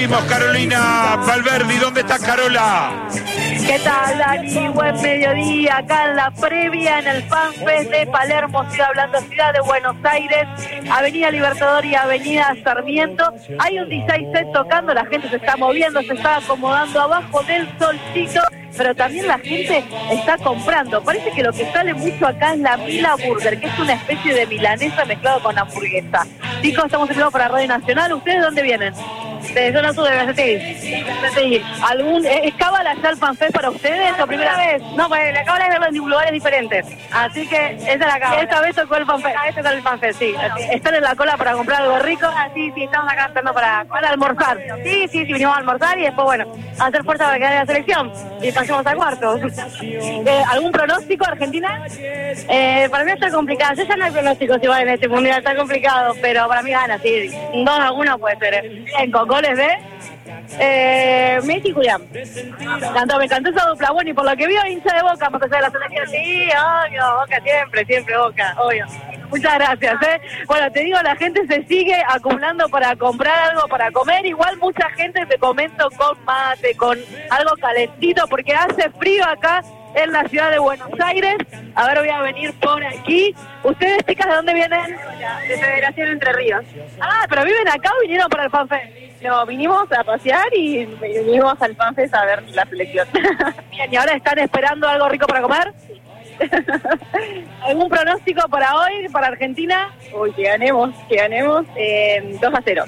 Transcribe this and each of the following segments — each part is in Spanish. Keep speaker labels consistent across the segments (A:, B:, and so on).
A: Carolina Valverdi, ¿dónde está Carola?
B: ¿Qué tal, Dani? Buen mediodía, acá en la previa, en el FanFest de Palermo, Ciudad hablando Ciudad de Buenos Aires, Avenida Libertador y Avenida Sarmiento. Hay un DJ set tocando, la gente se está moviendo, se está acomodando abajo del solcito, pero también la gente está comprando. Parece que lo que sale mucho acá es la Mila Burger, que es una especie de milanesa mezclado con hamburguesa. Chicos, estamos enviados para Radio Nacional. ¿Ustedes de dónde vienen? De zona sur de BCTI. ¿Es cábala ya el FanFest para ustedes o primera vez? No, pues la cábala es verlo en lugares diferentes. Así que esa es la cábala. ¿Esta vez tocó el FanFest? Esta vez tocó el FanFest, sí. ¿Están en la cola para comprar algo rico? Sí, estamos acá esperando para almorzar. Sí, vinimos a almorzar y después, bueno, a hacer fuerza para quedar en la selección. Y pasemos al cuarto. ¿Algún pronóstico, Argentina? Para mí está complicado. Yo ya no hay pronósticos igual en este mundial, está complicado, pero para mí gana, sí. 2-1 puede ser. Con goles de Messi y Julián. Me encantó esa dupla. Bueno, y por lo que vio, hincha de Boca, más allá de la selección. Sí, obvio, Boca siempre Boca, obvio. Muchas gracias, Bueno, te digo, la gente se sigue acumulando para comprar algo para comer. Igual mucha gente, te comento, con mate, con algo calentito, porque hace frío acá en la ciudad de Buenos Aires. A ver, voy a venir por aquí. ¿Ustedes, chicas, de dónde vienen? De Federación Entre Ríos. Ah, pero viven acá o vinieron para el FanFest. No, vinimos a pasear y vinimos al FanFest a ver la selección. Bien, ¿y ahora están esperando algo rico para comer? Sí. ¿Algún pronóstico para hoy, para Argentina? Uy, que ganemos 2-0.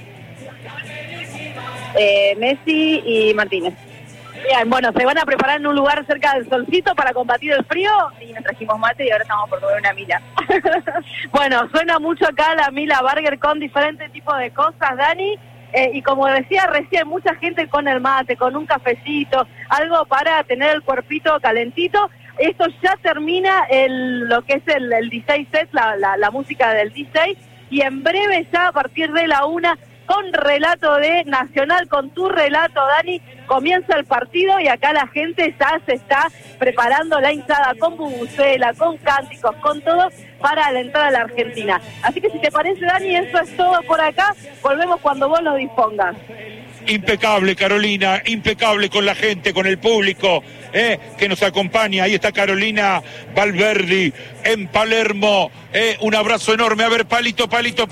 B: Messi y Martínez. Bien, bueno, ¿se van a preparar en un lugar cerca del solcito para combatir el frío? Sí, nos trajimos mate y ahora estamos por comer una mila. Bueno, suena mucho acá la Mila Burger con diferentes tipos de cosas, Dani. Y como decía recién, mucha gente con el mate, con un cafecito, algo para tener el cuerpito calentito. Esto ya termina lo que es el DJ set, la música del DJ, y en breve ya a partir de la 1, con relato de Nacional, con tu relato, Dani, comienza el partido y acá la gente ya se está preparando la hinchada con bubucela, con cánticos, con todo para alentar a la Argentina. Así que si te parece, Dani, eso es todo por acá. Volvemos cuando vos lo dispongas.
A: Impecable, Carolina, impecable con la gente, con el público que nos acompaña. Ahí está Carolina Valverdi en Palermo. Un abrazo enorme. A ver, palito.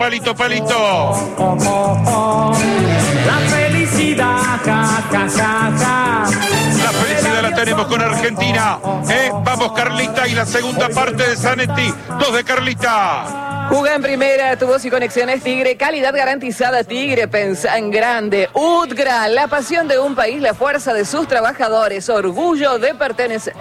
C: La felicidad,
A: La felicidad la tenemos con Argentina. Vamos, Carlita, y la segunda parte de Zanetti. 2 de Carlita.
D: Juega en primera, tu voz y conexiones Tigre, calidad garantizada Tigre, pensa en grande. UTGRA, la pasión de un país, la fuerza de sus trabajadores, orgullo de pertenecer.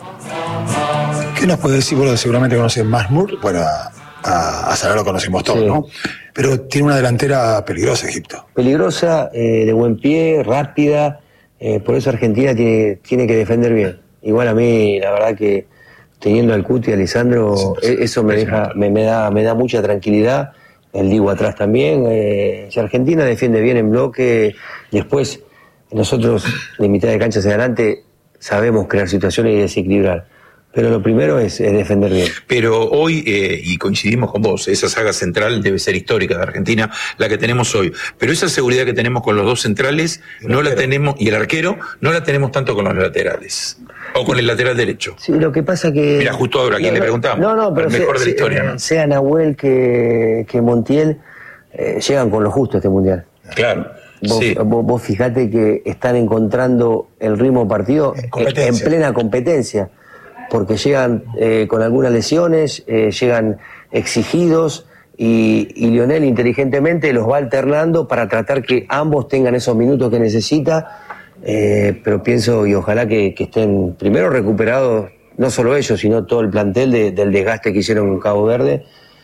E: ¿Qué nos puede decir? Bueno, seguramente conocen Masmur, bueno, a Salah lo conocemos todos, sí, ¿no? Pero tiene una delantera peligrosa Egipto.
F: Peligrosa, de buen pie, rápida, por eso Argentina tiene que defender bien. Igual a mí, la verdad que teniendo al Cuti y a Lisandro, sí, eso me da mucha tranquilidad. El Dibu atrás también. Si Argentina defiende bien en bloque, después nosotros de mitad de cancha hacia adelante sabemos crear situaciones y desequilibrar. Pero lo primero es defender bien.
G: Pero hoy, y coincidimos con vos, esa saga central debe ser histórica de Argentina, la que tenemos hoy. Pero esa seguridad que tenemos con los dos centrales, no la tenemos, y el arquero, no la tenemos tanto con los laterales. O con el lateral derecho.
F: Sí, lo que pasa que...
G: Mira, justo ahora, ¿a quién le preguntamos?
F: No, pero
G: el mejor de la historia, ¿no?
F: Sea Nahuel que Montiel, llegan con lo justo a este mundial.
G: Claro.
F: Vos fijate que están encontrando el ritmo partido en plena competencia, porque llegan con algunas lesiones, llegan exigidos, y Lionel inteligentemente los va alternando para tratar que ambos tengan esos minutos que necesita. Pero pienso y ojalá que estén primero recuperados, no solo ellos, sino todo el plantel del desgaste que hicieron en Cabo Verde,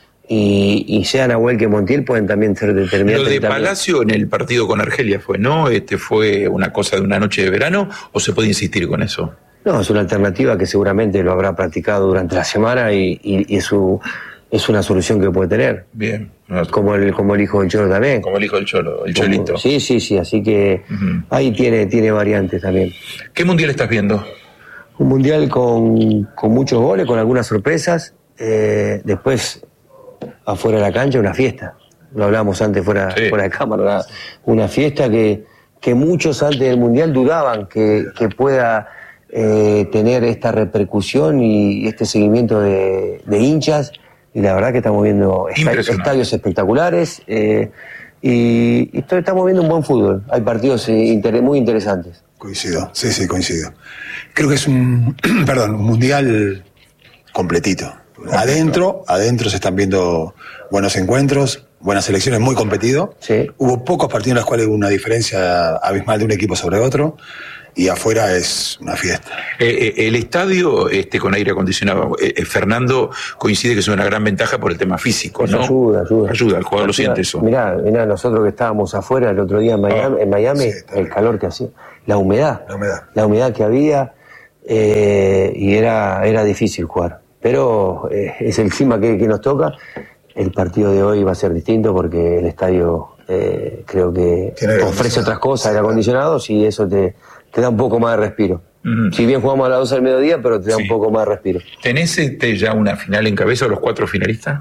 F: y sea Nahuel que Montiel pueden también ser determinantes.
G: Lo de Palacio en el partido con Argelia fue, ¿no? ¿Fue una cosa de una noche de verano o se puede insistir con eso?
F: No, es una alternativa que seguramente lo habrá practicado durante la semana y es una solución que puede tener.
G: Bien.
F: Como el hijo del Cholo también.
G: Como el hijo del Cholo, el Cholito.
F: Sí, así que ahí tiene variantes también.
G: ¿Qué mundial estás viendo?
F: Un mundial con muchos goles, con algunas sorpresas. Después, afuera de la cancha, una fiesta. Lo hablábamos antes fuera de cámara. Una fiesta que que muchos antes del Mundial dudaban que pueda tener esta repercusión y este seguimiento de hinchas, y la verdad que estamos viendo estadios espectaculares y estamos viendo un buen fútbol. Hay partidos muy interesantes.
E: Coincido, sí, coincido. Creo que es un Mundial completito. Adentro se están viendo buenos encuentros, buenas selecciones, muy competido.
F: Sí.
E: Hubo pocos partidos en los cuales hubo una diferencia abismal de un equipo sobre otro, y afuera es una fiesta.
G: El estadio con aire acondicionado, Fernando coincide que es una gran ventaja por el tema físico, ¿no? Ayuda, el jugador lo siente eso.
F: Mirá, nosotros que estábamos afuera el otro día en Miami, sí, el calor que hacía, la humedad que había, y era difícil jugar. Pero es el clima que nos toca. El partido de hoy va a ser distinto porque el estadio creo que ofrece otras cosas, aire acondicionado, y eso te da un poco más de respiro. Si bien jugamos a las 12 del mediodía, pero te da un poco más de respiro.
G: ¿Tenés ya una final en cabeza, los 4 finalistas?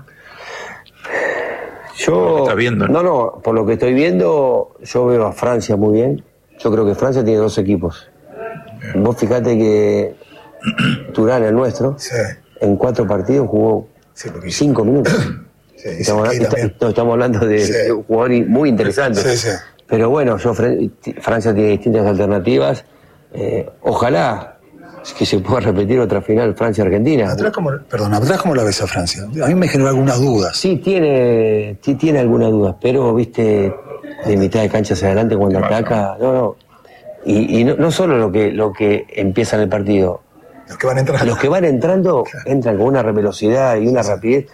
F: Yo,
G: ¿estás viendo?
F: No, por lo que estoy viendo, yo veo a Francia muy bien. Yo creo que Francia tiene 2 equipos. Bien. Vos fijate que Turán, el nuestro, en 4 partidos jugó 5 minutos. Estamos hablando de un jugador muy interesante. Pero bueno, Francia tiene distintas alternativas. Ojalá que se pueda repetir otra final Francia-Argentina.
E: ¿Atrás cómo la ves a Francia? A mí me generó algunas dudas.
F: Sí, tiene algunas dudas, pero viste, de mitad de cancha hacia adelante cuando ataca, y no solo lo que empieza en el partido. Los que van entrando entran con una velocidad y una rapidez.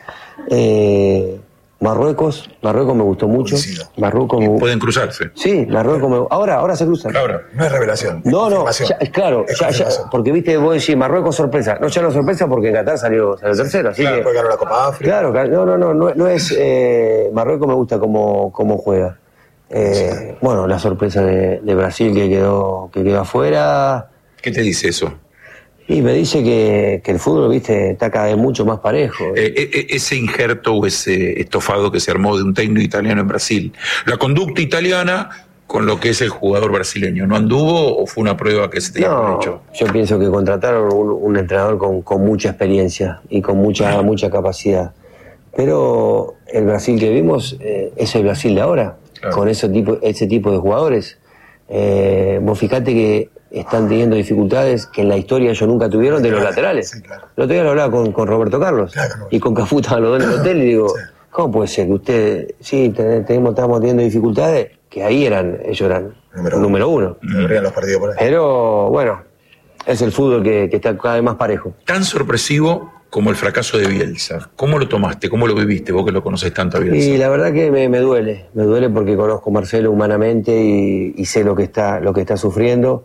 F: Marruecos me gustó mucho.
G: Pueden cruzarse.
F: Sí, Marruecos ahora se cruzan.
G: Claro.
E: No es revelación.
F: No, ya, porque viste, vos decís Marruecos sorpresa. No, ya no sorpresa porque en Qatar salió tercero. Así que
E: ganó la Copa África.
F: Claro, no es. Marruecos me gusta cómo juega. Bueno, la sorpresa de Brasil que quedó afuera.
G: ¿Qué te dice eso?
F: Y me dice que el fútbol, viste, está cada vez mucho más parejo.
G: Ese injerto o ese estofado que se armó de un técnico italiano en Brasil, la conducta italiana con lo que es el jugador brasileño, ¿no anduvo o fue una prueba que se tenía por hecho?
F: Yo pienso que contrataron un entrenador con mucha experiencia y con mucha capacidad. Pero el Brasil que vimos es el Brasil de ahora, con ese tipo de jugadores. Vos fijate que están teniendo dificultades que en la historia ellos nunca tuvieron de los laterales. Sí, claro. El otro día lo hablaba con Roberto Carlos, y con Cafú estaban los dos en el hotel, y digo, ¿cómo puede ser que ustedes, estamos teniendo dificultades? Que ahí ellos eran número uno.
E: Los partidos por ahí.
F: Pero bueno, es el fútbol que está cada vez más parejo.
G: Tan sorpresivo como el fracaso de Bielsa. ¿Cómo lo tomaste? ¿Cómo lo viviste? Vos que lo conocés tanto a Bielsa.
F: Y la verdad que me duele porque conozco a Marcelo humanamente y sé lo que está sufriendo.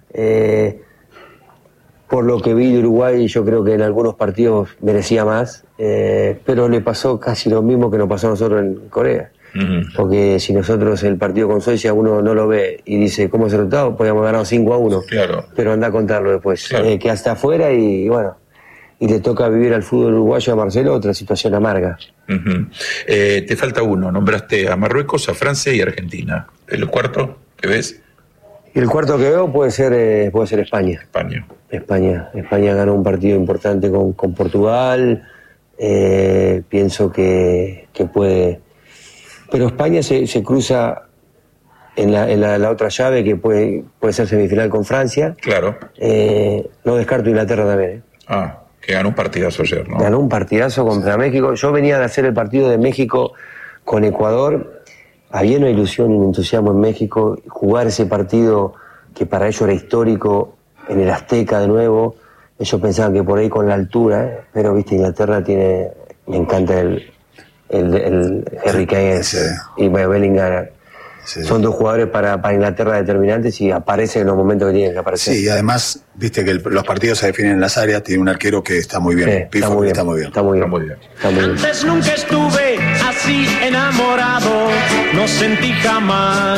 F: Por lo que vi de Uruguay, yo creo que en algunos partidos merecía más, pero le pasó casi lo mismo que nos pasó a nosotros en Corea. Porque si nosotros el partido con Suecia uno no lo ve y dice cómo se resultado, podíamos ganar 5-1, pero anda a contarlo después, que hasta afuera y bueno, y le toca vivir al fútbol uruguayo a Marcelo otra situación amarga.
G: Te falta uno, nombraste a Marruecos, a Francia y a Argentina. ¿El cuarto que ves?
F: Y el cuarto que veo puede ser España. España ganó un partido importante con Portugal. Pienso que puede. Pero España se cruza en la otra llave, que puede ser semifinal con Francia.
G: Claro.
F: No descarto Inglaterra también.
G: Que ganó un partidazo ayer, ¿no?
F: Ganó un partidazo contra México. Yo venía de hacer el partido de México con Ecuador. Había una ilusión y un entusiasmo en México, jugar ese partido que para ellos era histórico, en el Azteca de nuevo. Ellos pensaban que por ahí con la altura, pero viste, Inglaterra me encanta el Harry Kane y Bellingham. Son dos jugadores para Inglaterra determinantes y aparecen en los momentos que tienen que aparecer.
E: Sí, y además, viste que los partidos se definen en las áreas, tiene un arquero que está muy bien.
F: Está muy bien.
C: Antes nunca estuve así enamorado, no sentí jamás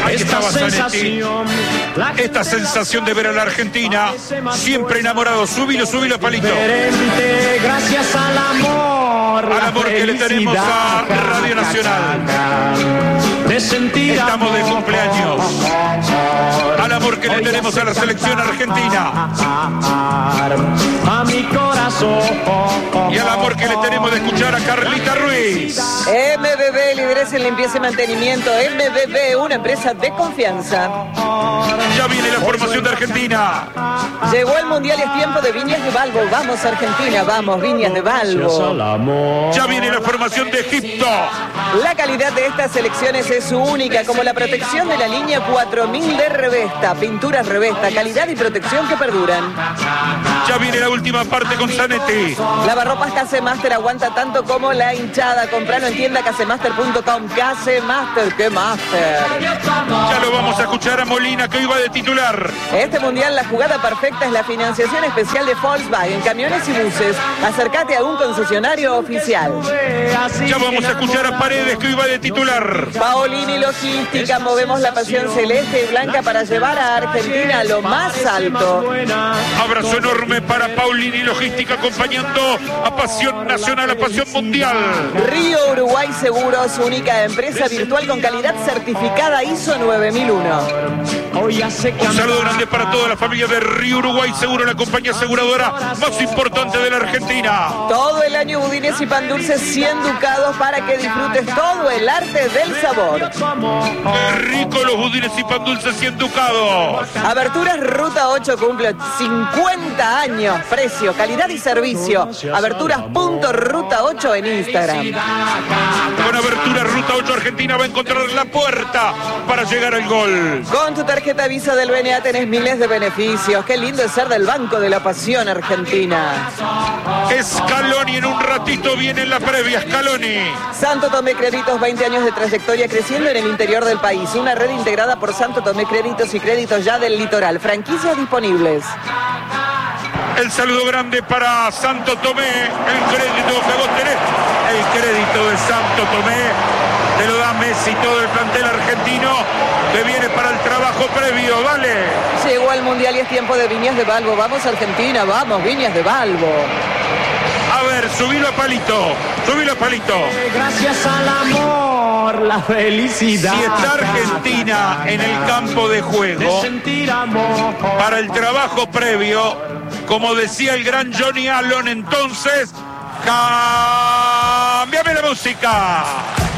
A: esta sensación de ver a la Argentina siempre enamorado. Subilo, Palito.
C: Diferente, gracias al amor
A: que le tenemos a Radio Nacional.
C: De sentir
A: estamos de cumpleaños. que le tenemos a la selección argentina.
C: A mi corazón.
A: Y al amor que le tenemos de escuchar a Carlita Ruiz.
D: MBB, lideresa en limpieza y mantenimiento. MBB, una empresa de confianza.
A: Ya viene la formación de Argentina.
D: Llegó el Mundial y es tiempo de Viñas de Balbo. Vamos Argentina, vamos Viñas de Balbo.
A: Ya viene la formación de Egipto.
D: La calidad de estas selecciones es única, como la protección de la línea 4000 de Revesta. Pinturas Revesta, calidad y protección que perduran.
A: Ya viene la última parte con Zanetti.
D: Lavarropas Casemaster aguanta tanto como la hinchada. Compralo en tienda casemaster.com. Casemaster, ¿qué master?
A: Ya lo vamos a escuchar a Molina, que hoy va de titular.
D: Este mundial la jugada perfecta es la financiación especial de Volkswagen, camiones y buses. Acércate a un concesionario oficial.
A: Ya vamos a escuchar a Paredes, que hoy va de titular.
D: Paolini Logística, movemos la pasión celeste y blanca para llevar a Argentina a lo más alto.
A: Abrazo enorme para Paolini Logística, acompañando a Pasión Nacional, a Pasión Mundial.
D: Río Uruguay Seguros, única empresa virtual con calidad certificada ISO 9001.
A: Un saludo grande para toda la familia de Río Uruguay Seguro, la compañía aseguradora más importante de la Argentina.
D: Todo el año budines y pan dulces 100 ducados para que disfrutes todo el arte del sabor.
A: Qué rico los budines y pan dulces 100 ducados.
D: Aberturas Ruta 8 cumple 50 años. Precio, calidad y servicio. Aberturas.ruta 8 en Instagram.
A: Con Aberturas Ruta 8 Argentina va a encontrar la puerta para llegar al gol.
D: Con tu tarjeta Visa del BNA tenés miles de beneficios. Qué lindo es ser del Banco de la Pasión Argentina.
A: Scaloni, en un ratito viene la previa. Scaloni.
D: Santo Tomé Créditos, 20 años de trayectoria creciendo en el interior del país. Una red integrada por Santo Tomé Créditos y Créditos Ya del Litoral. Franquicias disponibles.
A: El saludo grande para Santo Tomé. El crédito que vos tenés. El crédito de Santo Tomé te lo da Messi, todo el plantel argentino que viene para el trabajo previo. Vale.
D: Llegó al Mundial y es tiempo de Viñas de Balbo. Vamos Argentina, vamos Viñas de Balbo.
A: A ver, subilo a palito. Subilo a palito.
C: Gracias al amor, la felicidad.
A: Si está Argentina en el campo de juego para el trabajo previo, como decía el gran Johnny Allen, entonces, cámbiame la música.